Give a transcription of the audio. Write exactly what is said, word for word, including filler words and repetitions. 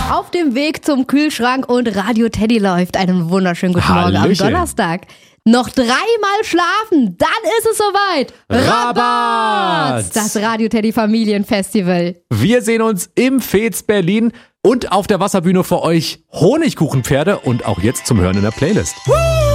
Auf dem Weg zum Kühlschrank und Radio Teddy läuft. Einen wunderschönen guten Morgen am Hallöchen. Donnerstag. Noch dreimal schlafen, dann ist es soweit. Rabatz! Das Radio Teddy Familienfestival. Wir sehen uns im Fez Berlin und auf der Wasserbühne für euch Honigkuchenpferde und auch jetzt zum Hören in der Playlist. Woo!